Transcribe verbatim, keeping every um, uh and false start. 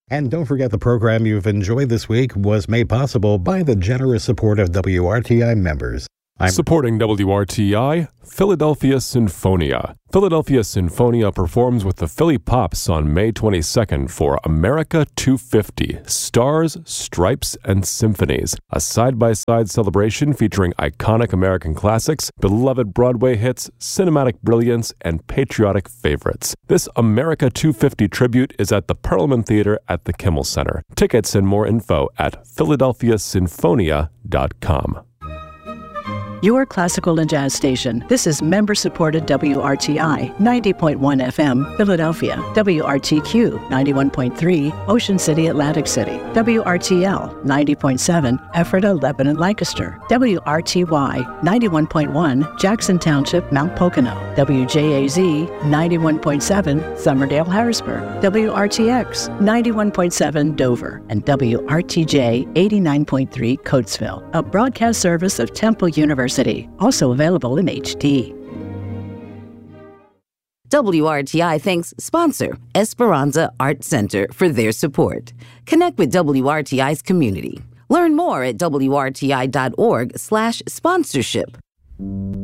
And don't forget, the program you've enjoyed this week was made possible by the generous support of W R T I members. I'm Supporting W R T I, Philadelphia Sinfonia. Philadelphia Sinfonia performs with the Philly Pops on May twenty-second for America two fifty, Stars, Stripes, and Symphonies, a side-by-side celebration featuring iconic American classics, beloved Broadway hits, cinematic brilliance, and patriotic favorites. This America two fifty tribute is at the Perelman Theater at the Kimmel Center. Tickets and more info at philadelphia sinfonia dot com. Your classical and jazz station. This is member-supported W R T I, ninety point one F M, Philadelphia. W R T Q, ninety-one point three, Ocean City, Atlantic City. W R T L, ninety point seven, Ephrata, Lebanon, Lancaster. W R T Y, ninety-one point one, Jackson Township, Mount Pocono. W J A Z, ninety-one point seven, Somerdale, Harrisburg. W R T X, ninety-one point seven, Dover. And W R T J, eighty-nine point three, Coatesville. A broadcast service of Temple University. Also available in H D. W R T I thanks sponsor Esperanza Art Center for their support. Connect with W R T I's community. Learn more at W R T I dot org slash sponsorship.